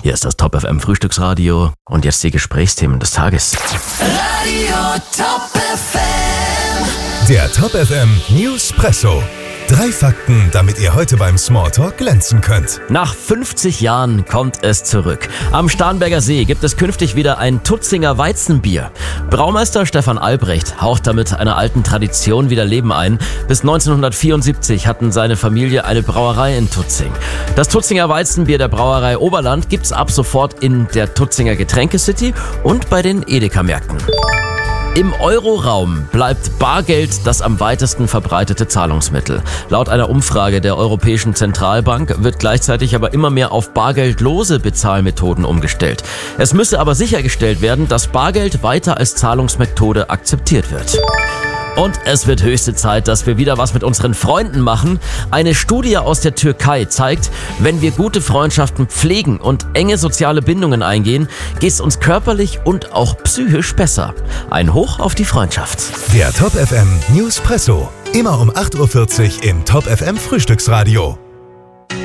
Hier ist das Top FM Frühstücksradio und jetzt die Gesprächsthemen des Tages. Radio Top FM. Der Top FM Newspresso. 3 Fakten, damit ihr heute beim Smalltalk glänzen könnt. Nach 50 Jahren kommt es zurück. Am Starnberger See gibt es künftig wieder ein Tutzinger Weizenbier. Braumeister Stefan Albrecht haucht damit einer alten Tradition wieder Leben ein. Bis 1974 hatten seine Familie eine Brauerei in Tutzing. Das Tutzinger Weizenbier der Brauerei Oberland gibt's ab sofort in der Tutzinger Getränkecity und bei den Edeka-Märkten. Im Euroraum bleibt Bargeld das am weitesten verbreitete Zahlungsmittel. Laut einer Umfrage der Europäischen Zentralbank wird gleichzeitig aber immer mehr auf bargeldlose Bezahlmethoden umgestellt. Es müsse aber sichergestellt werden, dass Bargeld weiter als Zahlungsmethode akzeptiert wird. Und es wird höchste Zeit, dass wir wieder was mit unseren Freunden machen. Eine Studie aus der Türkei zeigt, wenn wir gute Freundschaften pflegen und enge soziale Bindungen eingehen, geht es uns körperlich und auch psychisch besser. Ein Hoch auf die Freundschaft. Der Top FM Newspresso. Immer um 8.40 Uhr im Top FM Frühstücksradio.